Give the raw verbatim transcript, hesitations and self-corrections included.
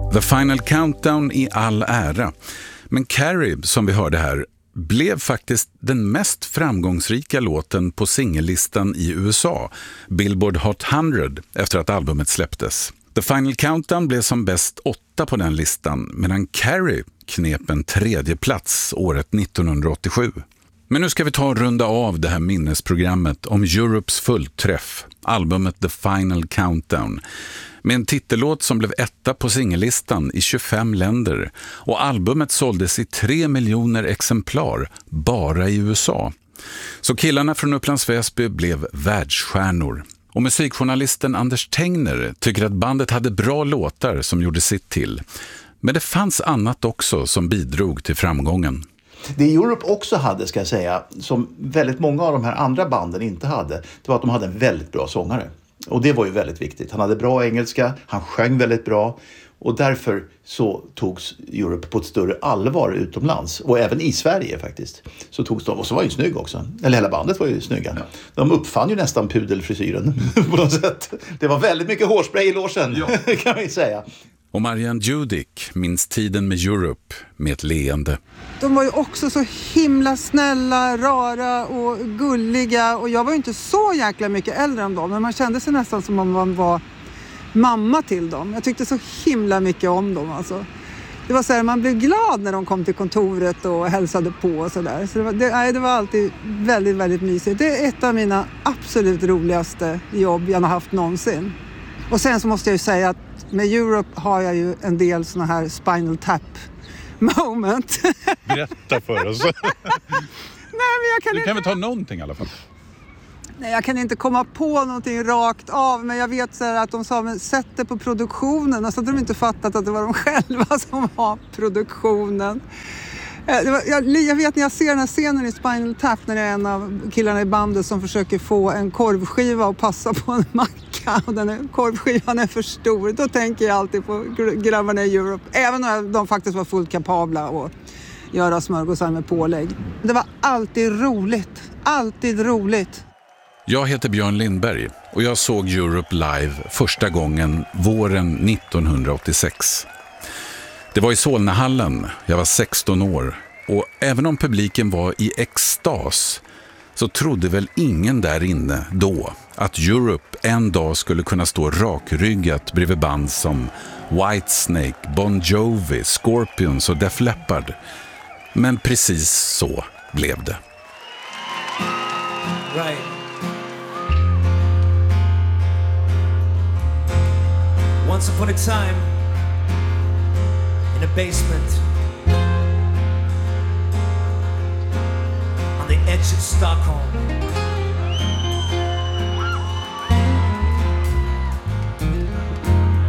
The Final Countdown i all ära. Men Carrie, som vi hörde här, blev faktiskt den mest framgångsrika låten på singellistan i U S A, Billboard Hot hundra, efter att albumet släpptes. The Final Countdown blev som bäst åtta på den listan, medan Carrie knep en tredje plats året nittonhundraåttiosju. Men nu ska vi ta och runda av det här minnesprogrammet om Europes fullträff, albumet The Final Countdown, med en titellåt som blev etta på singellistan i tjugofem länder, och albumet såldes i tre miljoner exemplar bara i U S A. Så killarna från Upplands Väsby blev världsstjärnor. Och musikjournalisten Anders Tengner tycker att bandet hade bra låtar som gjorde sitt till. Men det fanns annat också som bidrog till framgången. Det Europe också hade, ska jag säga, som väldigt många av de här andra banden inte hade, det var att de hade en väldigt bra sångare. Och det var ju väldigt viktigt. Han hade bra engelska, han sjöng väldigt bra. Och därför så togs Europe på ett större allvar utomlands. Och även i Sverige faktiskt. Så togs de, och så var ju snygg också. Eller hela bandet var ju snygga. Ja. De uppfann ju nästan pudelfrisyren på något sätt. Det var väldigt mycket hårspray i logen, ja. Kan vi säga. Och Marianne Judick minns tiden med Europe med ett leende. De var ju också så himla snälla, rara och gulliga. Och jag var ju inte så jäkla mycket äldre än dem. Men man kände sig nästan som om man var mamma till dem. Jag tyckte så himla mycket om dem. Alltså. Det var så här, man blev glad när de kom till kontoret och hälsade på och sådär. Så det var, det, nej, det var alltid väldigt, väldigt mysigt. Det är ett av mina absolut roligaste jobb jag har haft någonsin. Och sen så måste jag ju säga att med Europe har jag ju en del såna här Spinal Tap moment. Berätta för oss. Nej, men jag kan du kan inte... väl ta någonting i alla fall. Nej, jag kan inte komma på någonting rakt av, men jag vet så här att de sa, men sätt det på produktionen. Alltså hade de inte fattat att det var de själva som var produktionen. Det var, jag, jag vet när jag ser den här scenen i Spinal Tap när det är en av killarna i bandet som försöker få en korvskiva att passa på en macka och den här korvskivan är för stor. Då tänker jag alltid på grabbarna i Europe. Även när de faktiskt var fullt kapabla att göra smörgåsar med pålägg. Det var alltid roligt. Alltid roligt. Jag heter Björn Lindberg och jag såg Europe live första gången våren nittonhundraåttiosex. Det var i Solnahallen, jag var sexton år, och även om publiken var i extas så trodde väl ingen där inne då att Europe en dag skulle kunna stå rakryggat bredvid band som Whitesnake, Bon Jovi, Scorpions och Def Leppard. Men precis så blev det. Right. Once upon a time, in a basement, on the edge of Stockholm,